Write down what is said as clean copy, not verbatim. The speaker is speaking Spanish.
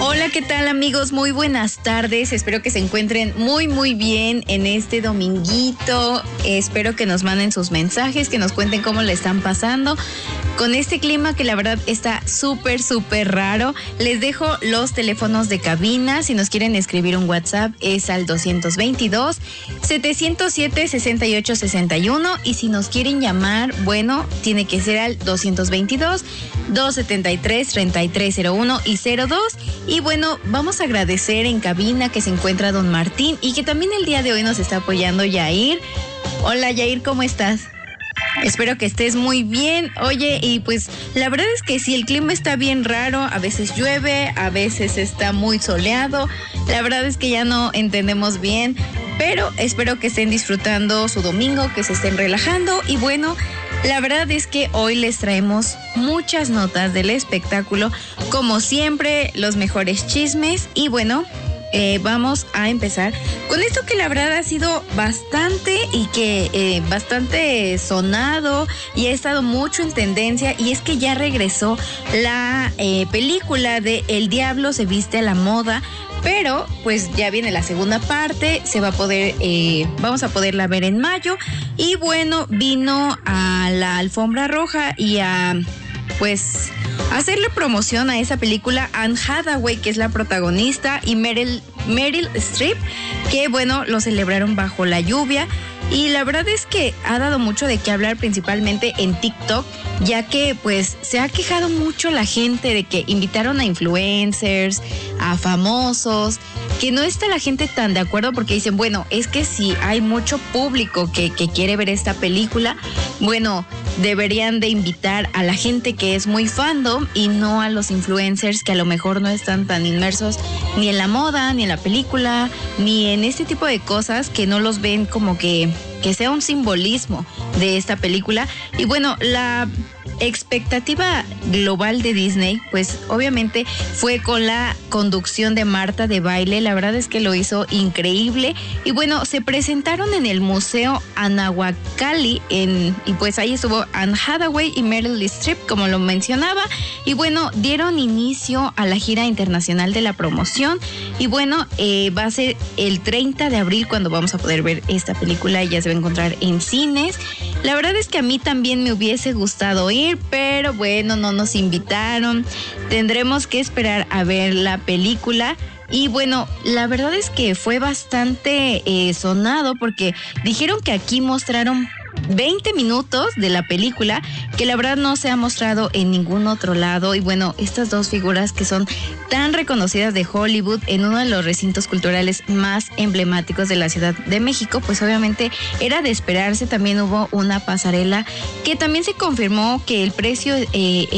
Hola, ¿qué tal amigos? Muy buenas tardes. Espero que se encuentren muy bien en este dominguito. Espero que nos manden sus mensajes, que nos cuenten cómo le están pasando con este clima que la verdad está súper raro. Les dejo los teléfonos de cabina. Si nos quieren escribir un WhatsApp es al 222-707-6861 y si nos quieren llamar, bueno, tiene que ser al 222-273-3301 y 02. Y bueno, vamos a agradecer en cabina que se encuentra don Martín y que también el día de hoy nos está apoyando Yair. Hola Yair, ¿cómo estás? Espero que estés muy bien. Oye, y pues la verdad es que sí, el clima está bien raro. A veces llueve, a veces está muy soleado. La verdad es que ya no entendemos bien, pero espero que estén disfrutando su domingo, que se estén relajando. Y bueno, la verdad es que hoy les traemos muchas notas del espectáculo. Como siempre, los mejores chismes. Y bueno, vamos a empezar con esto que la verdad ha sido bastante y que bastante sonado y ha estado mucho en tendencia, y es que ya regresó la película de El Diablo se viste a la moda, pero pues ya viene la segunda parte, se va a poder, vamos a poderla ver en mayo. Y bueno, vino a la alfombra roja y a pues hacerle promoción a esa película Anne Hathaway, que es la protagonista, y Meryl Streep, que bueno, lo celebraron bajo la lluvia. Y la verdad es que ha dado mucho de qué hablar, principalmente en TikTok, ya que pues se ha quejado mucho la gente de que invitaron a influencers, a famosos, que no está la gente tan de acuerdo porque dicen, bueno, es que si hay mucho público que quiere ver esta película, bueno, deberían de invitar a la gente que es muy fandom y no a los influencers que a lo mejor no están tan inmersos ni en la moda, ni en la película, ni en este tipo de cosas, que no los ven como que sea un simbolismo de esta película. Y bueno, la expectativa global de Disney, pues obviamente fue con la conducción de Marta de Baile. La verdad es que lo hizo increíble. Y bueno, se presentaron en el Museo Anahuacalli y pues ahí estuvo Anne Hathaway y Meryl Streep, como lo mencionaba. Y bueno, dieron inicio a la gira internacional de la promoción. Y bueno, va a ser el 30 de abril cuando vamos a poder ver esta película. Ya se va a encontrar en cines. La verdad es que a mí también me hubiese gustado ir, pero bueno, no nos invitaron. Tendremos que esperar a ver la película. Y bueno, la verdad es que fue bastante sonado porque dijeron que aquí mostraron 20 minutos de la película, que la verdad no se ha mostrado en ningún otro lado. Y bueno, estas dos figuras que son tan reconocidas de Hollywood en uno de los recintos culturales más emblemáticos de la Ciudad de México, pues obviamente era de esperarse. También hubo una pasarela que también se confirmó que el precio